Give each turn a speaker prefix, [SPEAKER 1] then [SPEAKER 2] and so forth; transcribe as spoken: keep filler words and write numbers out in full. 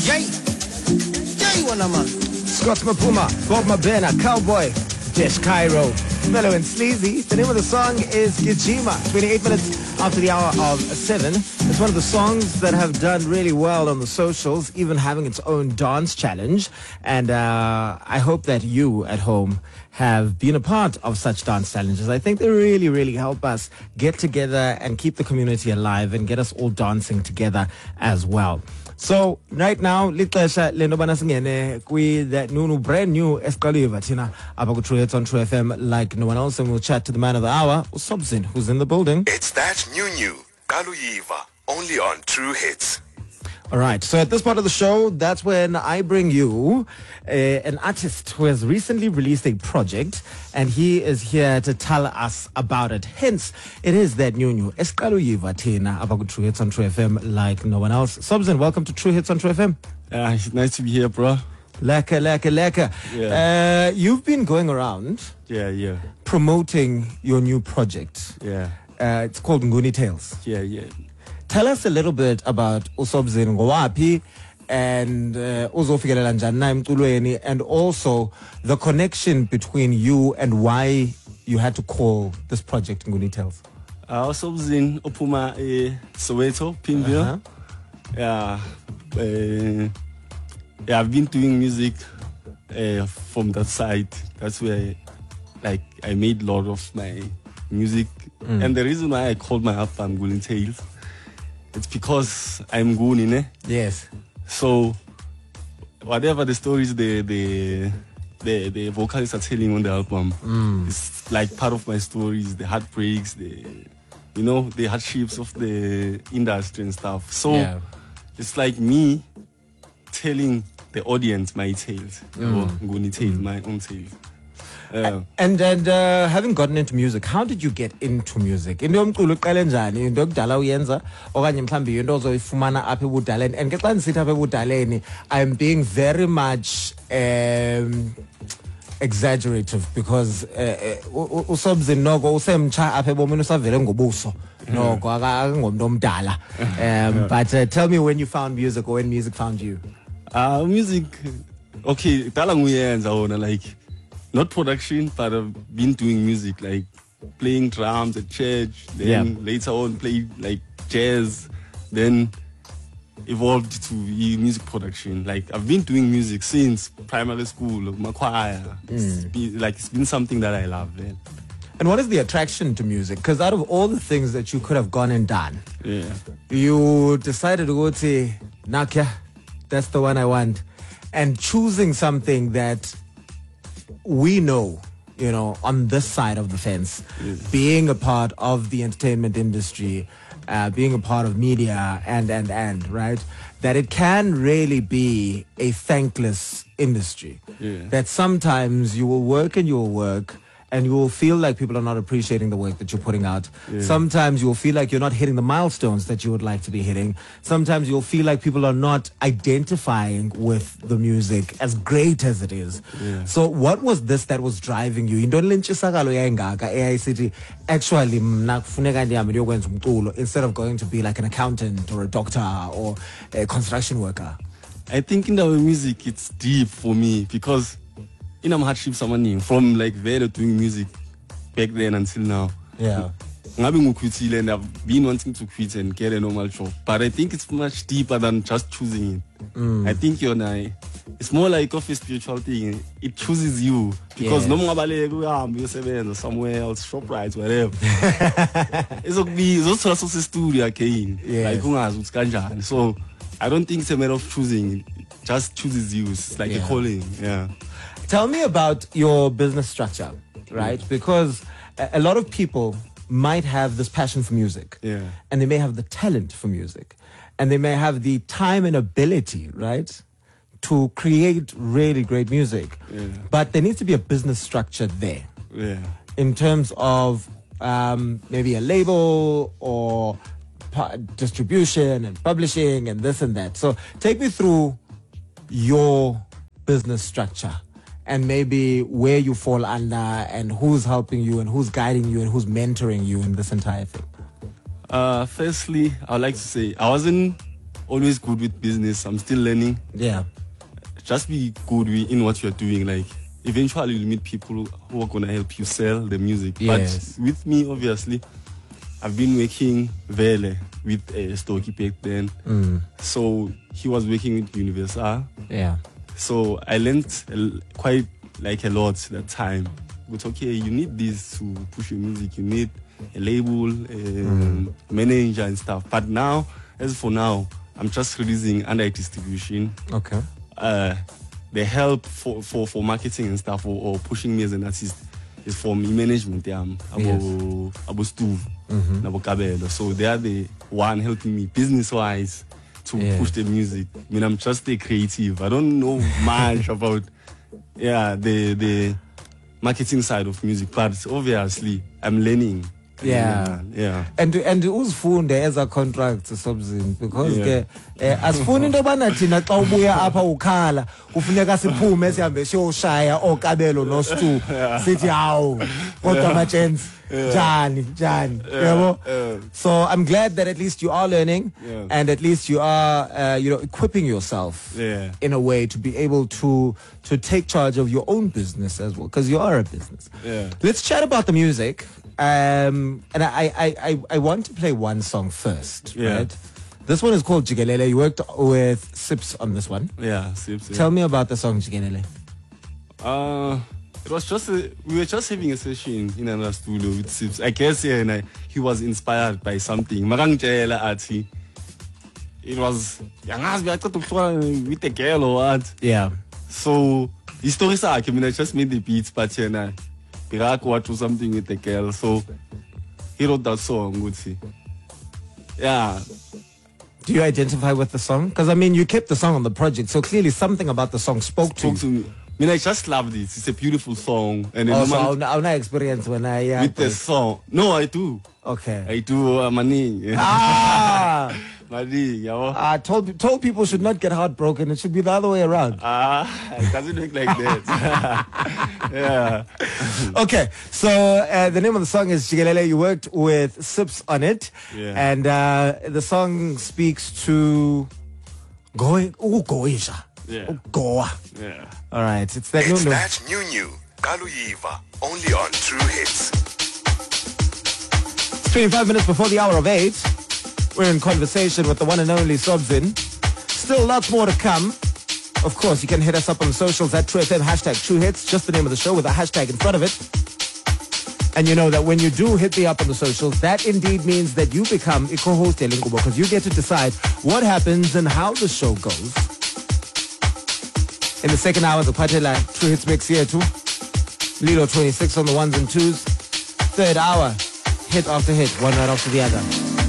[SPEAKER 1] Yay! Yay, Wanama!
[SPEAKER 2] Scott Mapuma, Bob Mabena, Cowboy, Desh Cairo, Mellow and Sleazy. The name of the song is Gijima. twenty-eight minutes after the hour of seven. It's one of the songs that have done really well on the socials, even having its own dance challenge. And uh, I hope that you at home have been a part of such dance challenges. I think they really, really help us get together and keep the community alive and get us all dancing together as well. So right now, lixesha lento bana singene kwi that new brand new esiqaliva thina apha ku True Hits on True F M like no one else, and we'll chat to the man of the hour, Usobzin, who's in the building.
[SPEAKER 3] It's that new new Kaluyiva, only on True Hits.
[SPEAKER 2] All right, so at this part of the show, that's when I bring you uh, an artist who has recently released a project, and he is here to tell us about it. Hence, it is that new new esiqaluyiva thina apha ku True Hits on True F M like no one else. Sobzin, welcome to True Hits on True F M.
[SPEAKER 4] Uh, it's nice to be here, bro.
[SPEAKER 2] Lekker, lekker, lekker.
[SPEAKER 4] Yeah.
[SPEAKER 2] Uh, you've been going around
[SPEAKER 4] Yeah, yeah,
[SPEAKER 2] promoting your new project.
[SPEAKER 4] yeah,
[SPEAKER 2] Uh, it's called Nguni Tales.
[SPEAKER 4] yeah, yeah.
[SPEAKER 2] Tell us a little bit about Usobzin Ngowaphi and uh, uzofikelela njani na emculweni, and also the connection between you and why you had to call this project Nguni Tales.
[SPEAKER 4] I also was in Opuma, uh, Soweto, Pinville.
[SPEAKER 2] Uh-huh.
[SPEAKER 4] Yeah, uh, yeah. I've been doing music uh, from that side. That's where, like, I made a lot of my music,
[SPEAKER 2] Mm.
[SPEAKER 4] and the reason why I called my album Nguni Tales, it's because I'm Nguni, ne?
[SPEAKER 2] Yes.
[SPEAKER 4] So, whatever the stories the the the, the vocalists are telling on the album,
[SPEAKER 2] Mm.
[SPEAKER 4] it's like part of my stories, the heartbreaks, the you know the hardships of the industry and stuff. So,
[SPEAKER 2] Yeah.
[SPEAKER 4] it's like me telling the audience my tales, or Nguni tales, my own tales. Uh,
[SPEAKER 2] And and uh, having gotten into music, how did you get into music? Into yomculo uqale njani? Into yokudala uyenza okanye mhlambi into ozoyifumana apha ebudaleni? And ke xa ndisithi apha ebudaleni, I'm being very much um, exaggerative because Usobzin noko usemtsha apha ebomini, usavele ngobuso noko akangomntu omdala. Um, but uh, tell me when you found music, or when music found you.
[SPEAKER 4] uh, music, okay, dala nguyenza wona, like not production, but I've been doing music, like playing drums at church, then
[SPEAKER 2] Yeah.
[SPEAKER 4] later on played like jazz, then evolved to e- music production. Like I've been doing music since primary school, my choir. It's been, like it's been something that I love, man.
[SPEAKER 2] And what is the attraction to music? Because out of all the things that you could have gone and done,
[SPEAKER 4] Yeah.
[SPEAKER 2] you decided to go to Nakia, that's the one I want. And choosing something that we know, you know, on this side of the fence,
[SPEAKER 4] Yes.
[SPEAKER 2] being a part of the entertainment industry, uh, being a part of media, and, and, and, right? That it can really be a thankless industry.
[SPEAKER 4] Yeah.
[SPEAKER 2] That sometimes you will work and you will work, and you will feel like people are not appreciating the work that you're putting out.
[SPEAKER 4] Yeah.
[SPEAKER 2] Sometimes you will feel like you're not hitting the milestones that you would like to be hitting. Sometimes you'll feel like people are not identifying with the music as great as it is.
[SPEAKER 4] Yeah.
[SPEAKER 2] So what was this that was driving you? Yintoni le ntshisakalo yayingaka eyayisithi actually mna kufuneka ndihambe ndiyokwenza umculo instead of going to be like an accountant or a doctor or a construction worker?
[SPEAKER 4] I think in our music it's deep for me because in our hardships amaningi from like very doing music back then until now.
[SPEAKER 2] Yeah.
[SPEAKER 4] Ngabe nguquitile and I've been wanting to quit and get a normal job, but I think it's much deeper than just choosing it. I think you're na, it's more like of a spiritual thing. It chooses you because
[SPEAKER 2] Yes.
[SPEAKER 4] no more baleka uhambe uyosebenza somewhere else, Shoprite, whatever. Izokubi izothola so studio again.
[SPEAKER 2] Yes.
[SPEAKER 4] Like ungazi ukuthi kanjani. So I don't think it's a matter of choosing. It just chooses you. It's like
[SPEAKER 2] Yeah.
[SPEAKER 4] a calling. Yeah.
[SPEAKER 2] Tell me about your business structure, right? Because a, a lot of people might have this passion for music.
[SPEAKER 4] Yeah.
[SPEAKER 2] And they may have the talent for music. And they may have the time and ability, right, to create really great music.
[SPEAKER 4] Yeah.
[SPEAKER 2] But there needs to be a business structure there
[SPEAKER 4] Yeah.
[SPEAKER 2] in terms of um, maybe a label or pu- distribution and publishing and this and that. So take me through your business structure and maybe where you fall under and who's helping you and who's guiding you and who's mentoring you in this entire thing.
[SPEAKER 4] Uh, firstly, I would like to say I wasn't always good with business. I'm still learning.
[SPEAKER 2] Yeah.
[SPEAKER 4] Just be good in what you're doing. Like, eventually you'll meet people who are going to help you sell the music.
[SPEAKER 2] Yes.
[SPEAKER 4] But with me, obviously, I've been working Vele with uh, Stokie back then.
[SPEAKER 2] Mm.
[SPEAKER 4] So he was working with Universal.
[SPEAKER 2] Yeah.
[SPEAKER 4] So I learned a, quite like a lot that time. But okay, you need this to push your music. You need a label, a mm. manager and stuff. But now, as for now, I'm just releasing under distribution.
[SPEAKER 2] Okay.
[SPEAKER 4] Uh, the help for, for, for marketing and stuff or, or pushing me as an artist is from me management. Yeah, Abo,
[SPEAKER 2] Yes.
[SPEAKER 4] Abo Stu,
[SPEAKER 2] Mhm.
[SPEAKER 4] Abo Kabelo. So they are the one helping me business wise to
[SPEAKER 2] Yeah.
[SPEAKER 4] push the music. I mean, I'm just a creative. I don't know much about yeah the the marketing side of music, but obviously I'm learning.
[SPEAKER 2] Yeah.
[SPEAKER 4] Yeah.
[SPEAKER 2] And and uzifunde as a contract Sobzin because
[SPEAKER 4] Yeah.
[SPEAKER 2] ke eh, asifuni into bana thina xa ubuya apha ukhala kufuneka siphume sihambe siyoshaya okabelo no Stu sithi hawu kodwa machance njani njani yabo. So I'm glad that at least you are learning
[SPEAKER 4] Yeah.
[SPEAKER 2] and at least you are uh, you know equipping yourself
[SPEAKER 4] Yeah.
[SPEAKER 2] in a way to be able to to take charge of your own business as well because you are a business.
[SPEAKER 4] Yeah.
[SPEAKER 2] Let's chat about the music. Um, and I, I, I, I want to play one song first,
[SPEAKER 4] Yeah.
[SPEAKER 2] right? This one is called Jigelele. You worked with Sips on this one.
[SPEAKER 4] Yeah. Sips, yeah.
[SPEAKER 2] Tell me about the song Jigelele.
[SPEAKER 4] Uh, it was just a, we were just having a session in another studio with Sips. I guess yeah, and I, he was inspired by something. Marangela Ati. It was with a girl or what.
[SPEAKER 2] Yeah.
[SPEAKER 4] So the story I mean I just made the beats, but yeah, nah, Pirak what to something with a girl. So he wrote that song, would see. Yeah.
[SPEAKER 2] Do you identify with the song? Because I mean, you kept the song on the project, so clearly something about the song spoke to
[SPEAKER 4] Spoke
[SPEAKER 2] you.
[SPEAKER 4] to me. I mean, I just loved it. It's a beautiful song. And
[SPEAKER 2] Oh,
[SPEAKER 4] then
[SPEAKER 2] so
[SPEAKER 4] woman-
[SPEAKER 2] I'll, I'll not experience when I yeah.
[SPEAKER 4] with the song. No, I do.
[SPEAKER 2] Okay.
[SPEAKER 4] I do uh, money.
[SPEAKER 2] Ah,
[SPEAKER 4] Money, yeah.
[SPEAKER 2] I told told people should not get heartbroken. It should be the other way around.
[SPEAKER 4] Ah, it doesn't look like that. Yeah.
[SPEAKER 2] Okay, so uh, the name of the song is Jigelele. You worked with Sips on it,
[SPEAKER 4] Yeah.
[SPEAKER 2] and uh, the song speaks to going Ugoisha.
[SPEAKER 4] Yeah.
[SPEAKER 2] Goa.
[SPEAKER 4] Yeah.
[SPEAKER 2] All right, it's that
[SPEAKER 3] It's
[SPEAKER 2] new.
[SPEAKER 3] that new new Galuyiva, only on True Hits.
[SPEAKER 2] It's twenty-five minutes before the hour of eight. We're in conversation with the one and only Sobzin. Still lots more to come. Of course, you can hit us up on the socials at True F M, hashtag True Hits, just the name of the show with a hashtag in front of it. And you know that when you do hit me up on the socials, that indeed means that you become a co-host Elingubo because you get to decide what happens and how the show goes. In the second hour, the Patela True Hits mix here too. Lilo twenty-six on the ones and twos. Third hour, hit after hit, one right after the other.